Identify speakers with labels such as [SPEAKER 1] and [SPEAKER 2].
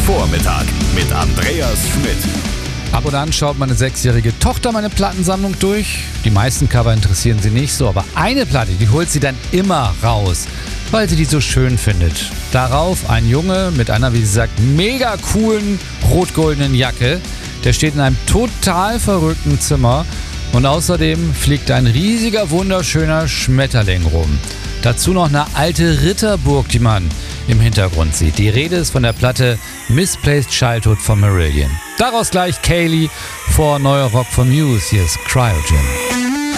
[SPEAKER 1] Vormittag mit Andreas Schmidt.
[SPEAKER 2] Ab und an schaut meine 6-jährige Tochter meine Plattensammlung durch. Die meisten Cover interessieren sie nicht so, aber eine Platte, die holt sie dann immer raus, weil sie die so schön findet. Darauf ein Junge mit einer, wie sie sagt, mega coolen rot-goldenen Jacke. Der steht in einem total verrückten Zimmer und außerdem fliegt ein riesiger, wunderschöner Schmetterling rum. Dazu noch eine alte Ritterburg, die man im Hintergrund sieht. Die Rede ist von der Platte Misplaced Childhood von Marillion. Daraus gleich Kaylee vor neuer Rock von Muse. Hier ist Cryogen.